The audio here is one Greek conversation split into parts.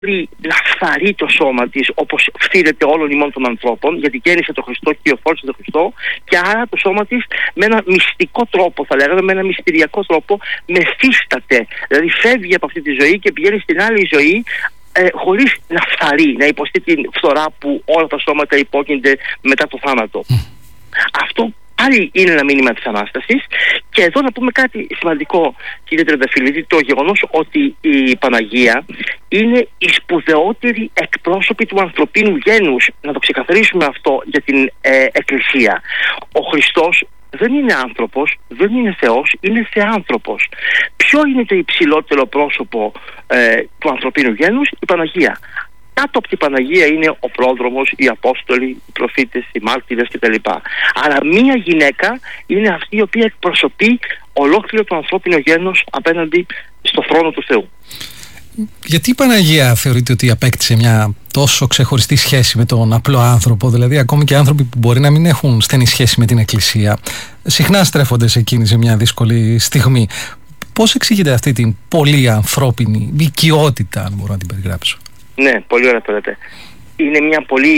λαφθαρεί το σώμα της, όπως φτύρεται όλων ημών των ανθρώπων, γιατί γέννησε τον Χριστό και υιοφόρησε τον Χριστό, και άρα το σώμα της με ένα μυστικό τρόπο, θα λέγαμε, με ένα μυστηριακό τρόπο, μεθύσταται. Δηλαδή φεύγει από αυτή τη ζωή και πηγαίνει στην άλλη ζωή, χωρίς να φθαρεί, να υποστεί την φθορά που όλα τα σώματα υπόκεινται μετά το θάνατο. Αυτό πάλι είναι ένα μήνυμα της Ανάστασης. Και εδώ να πούμε κάτι σημαντικό, κύριε Τρενταφυλλίδη, το γεγονός ότι η Παναγία είναι η σπουδαιότερη εκπρόσωπη του ανθρωπίνου γένους. Να το ξεκαθαρίσουμε αυτό για την Εκκλησία. Ο Χριστός δεν είναι άνθρωπος, δεν είναι Θεός, είναι θεάνθρωπος. Ποιο είναι το υψηλότερο πρόσωπο του ανθρωπίνου γένους? Η Παναγία. Κάτω από την Παναγία είναι ο πρόδρομος, οι Απόστολοι, οι προφήτες, οι μάρτυρες κτλ. Άρα μία γυναίκα είναι αυτή η οποία εκπροσωπεί ολόκληρο το ανθρώπινο γένος απέναντι στο θρόνο του Θεού. Γιατί η Παναγία θεωρείται ότι απέκτησε μια τόσο ξεχωριστή σχέση με τον απλό άνθρωπο? Δηλαδή ακόμη και άνθρωποι που μπορεί να μην έχουν στενή σχέση με την Εκκλησία συχνά στρέφονται σε εκείνη σε μια δύσκολη στιγμή. Πώς εξηγείται αυτή την πολύ ανθρώπινη οικειότητα, αν μπορώ να την περιγράψω? Ναι, πολύ ωραία το λέτε. Είναι μια πολύ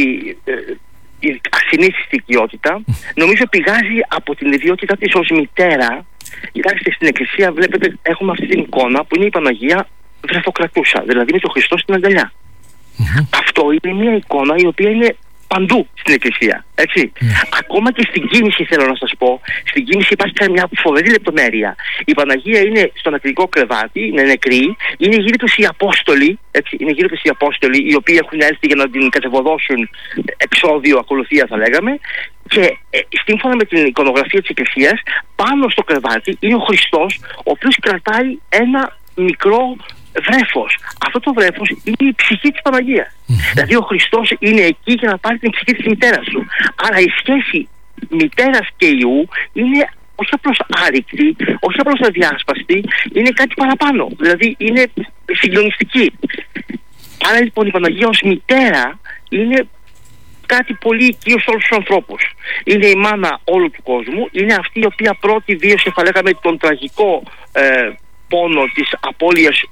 ασυνήθιστη οικειότητα. Νομίζω πηγάζει από την ιδιότητά της ως μητέρα. Κοιτάξτε, στην Εκκλησία βλέπετε, έχουμε αυτή την εικόνα που είναι η Παναγία βρεφοκρατούσα, δηλαδή με τον Χριστό στην αγκαλιά. Αυτό είναι μια εικόνα η οποία είναι παντού στην Εκκλησία, έτσι. Ακόμα και στην κοίμηση, θέλω να σας πω, στην κοίμηση υπάρχει μια φοβερή λεπτομέρεια. Η Παναγία είναι στο νεκρικό κρεβάτι, είναι νεκρή, είναι γύρω τους οι Απόστολοι, έτσι, είναι γύρω τους οι Απόστολοι, οι οποίοι έχουν έρθει για να την κατεβοδώσουν εξώδιο, ακολουθία θα λέγαμε, και σύμφωνα με την εικονογραφία της Εκκλησίας, πάνω στο κρεβάτι είναι ο Χριστός, ο οποίος κρατάει ένα μικρό βρέφος. Αυτό το βρέφος είναι η ψυχή της Παναγίας. Δηλαδή ο Χριστός είναι εκεί για να πάρει την ψυχή της μητέρας του. Άρα η σχέση μητέρας και ιού είναι όχι απλώς άρρηκτη, όχι απλώς αδιάσπαστη, είναι κάτι παραπάνω. Δηλαδή είναι συγκλονιστική. Άρα λοιπόν η Παναγία ως μητέρα είναι κάτι πολύ οικείο σε όλους τους ανθρώπους. Είναι η μάνα όλου του κόσμου, είναι αυτή η οποία πρώτη βίωσε, θα λέγαμε, τον τραγικό πόνο της απώλειας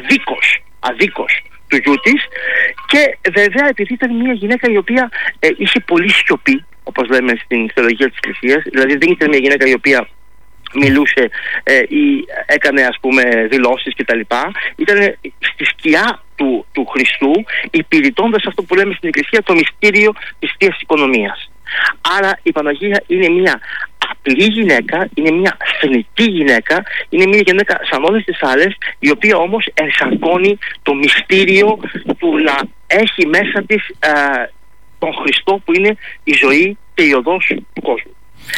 αδίκως του γιού της, και βέβαια επειδή ήταν μια γυναίκα η οποία είχε πολύ σιωπή, όπως λέμε στην θεολογία της Εκκλησίας, δηλαδή δεν ήταν μια γυναίκα η οποία μιλούσε ή έκανε, ας πούμε, δηλώσεις κτλ. Ήταν στη σκιά του Χριστού, υπηρετώντας αυτό που λέμε στην Εκκλησία το μυστήριο της Θείας Οικονομίας. Άρα η Παναγία είναι μια απλή γυναίκα, είναι μια θνητή γυναίκα, είναι μια γυναίκα σαν όλες τις άλλες, η οποία όμως ενσαρκώνει το μυστήριο του να έχει μέσα της τον Χριστό που είναι η ζωή και η οδός του κόσμου.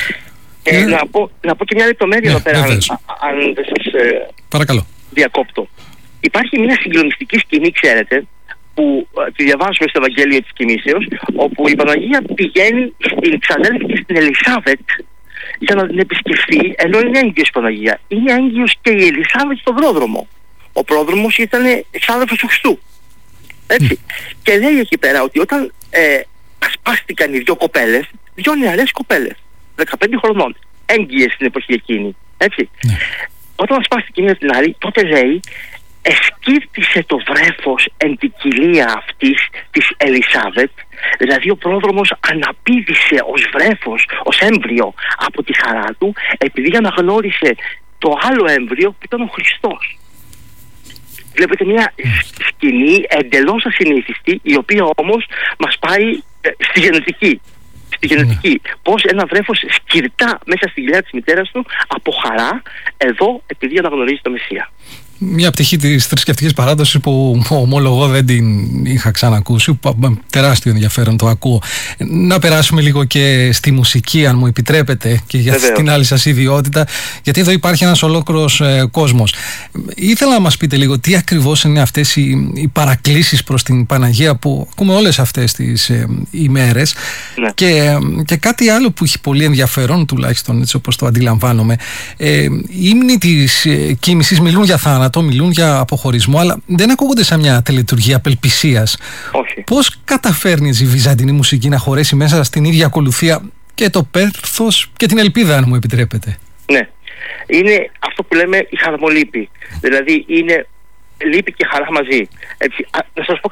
Να πω και μια λεπτομέρεια εδώ πέρα, αν δεν σας διακόπτω. Υπάρχει μια συγκλονιστική σκηνή, ξέρετε, που τη διαβάζουμε στο Ευαγγέλιο της Κοιμήσεως, όπου η Παναγία πηγαίνει στην ξαδέλφη της, την Ελισάβετ, για να την επισκεφθεί, ενώ είναι έγκυος η Παναγία. Είναι έγκυος και η Ελισάβετ στον πρόδρομο. Ο πρόδρομος ήταν εξάδελφος του Χριστού. Έτσι. Και λέει εκεί πέρα ότι όταν ασπάστηκαν οι δύο κοπέλες, δύο νεαρές κοπέλες, 15 χρονών, έγκυες στην εποχή εκείνη. Έτσι. Όταν ασπάστηκε η μία την άλλη, τότε λέει, εσκύρτησε το βρέφος εν την κοιλία αυτής της Ελισάβετ, δηλαδή ο πρόδρομος αναπήδησε ως βρέφος, ως έμβριο από τη χαρά του, επειδή αναγνώρισε το άλλο έμβριο που ήταν ο Χριστός. Βλέπετε μια σκηνή εντελώς ασυνήθιστη, η οποία όμως μας πάει στη γενετική. Πώς ένα βρέφος σκυρτά μέσα στη κοιλιά της μητέρας του από χαρά, εδώ επειδή αναγνωρίζει το Μεσσία. Μια πτυχή της θρησκευτικής παράδοσης που ομολογώ δεν την είχα ξανακούσει, τεράστιο ενδιαφέρον το ακούω. Να περάσουμε λίγο και στη μουσική, αν μου επιτρέπετε, και για την άλλη σας ιδιότητα, γιατί εδώ υπάρχει ένας ολόκληρος κόσμος. Ήθελα να μας πείτε λίγο τι ακριβώς είναι αυτές οι παρακλήσεις προς την Παναγία που ακούμε όλες αυτές τις ημέρες, και κάτι άλλο που έχει πολύ ενδιαφέρον, τουλάχιστον έτσι όπως το αντιλαμβάνομαι. Οι ύμνοι της κοίμησης μιλούν για θάνατο, μιλούν για αποχωρισμό, αλλά δεν ακούγονται σαν μια τελετουργία απελπισίας. Πώς καταφέρνει η βυζαντινή μουσική να χωρέσει μέσα στην ίδια ακολουθία και το πέρθος και την ελπίδα, αν μου επιτρέπετε? Ναι, είναι αυτό που λέμε η χαρμολύπη. Δηλαδή είναι λύπη και χαρά μαζί. Έτσι, να σας πω